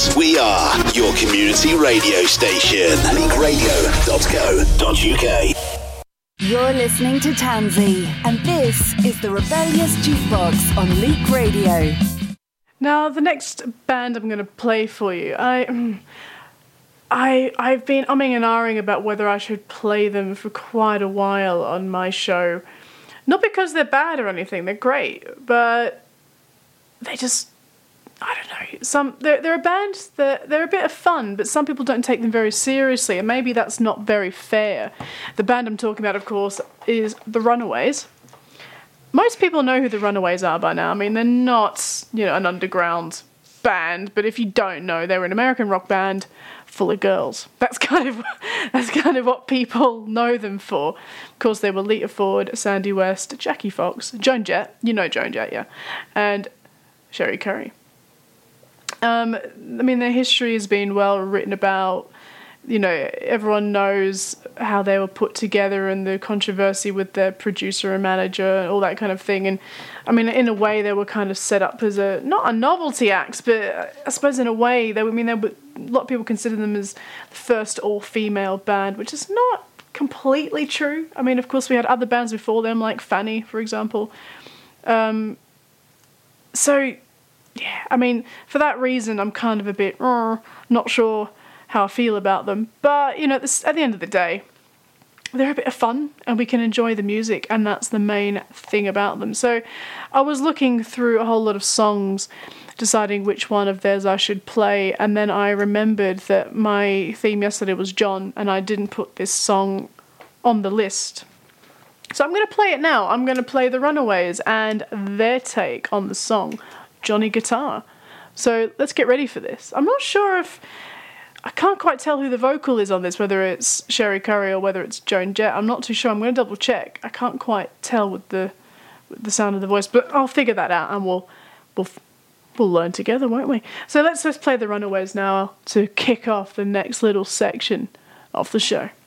Leeds. We are your community radio station. leakradio.co.uk. You're listening to Tansy, and this is the Rebellious Jukebox on Leak Radio. Now, the next band I'm going to play for you, I've been umming and ahhing about whether I should play them for quite a while on my show. Not because they're bad or anything, they're great, but they just, I don't know. They're a band that they're a bit of fun, but some people don't take them very seriously, and maybe that's not very fair. The band I'm talking about, of course, is The Runaways. Most people know who The Runaways are by now. I mean, they're not, an underground band, but if you don't know, they're an American rock band full of girls. That's kind of what people know them for. Of course, they were Lita Ford, Sandy West, Jackie Fox, Joan Jett. You know Joan Jett, yeah, and Sherry Curry. Their history has been well written about. Everyone knows how they were put together and the controversy with their producer and manager and all that kind of thing. And, in a way, they were kind of set up as not a novelty act, but I suppose in a way, a lot of people consider them as the first all-female band, which is not completely true. Of course, we had other bands before them, like Fanny, for example. For that reason, I'm kind of a bit not sure how I feel about them. But, at the end of the day, they're a bit of fun and we can enjoy the music, and that's the main thing about them. So I was looking through a whole lot of songs, deciding which one of theirs I should play, and then I remembered that my theme yesterday was John, and I didn't put this song on the list. So I'm going to play it now. I'm going to play The Runaways and their take on the song Johnny Guitar. So let's get ready for this. I'm not sure if... I can't quite tell who the vocal is on this, whether it's Sherry Curry or whether it's Joan Jett. I'm not too sure. I'm going to double check. I can't quite tell with the sound of the voice, but I'll figure that out and we'll learn together, won't we? So let's just play The Runaways now to kick off the next little section of the show.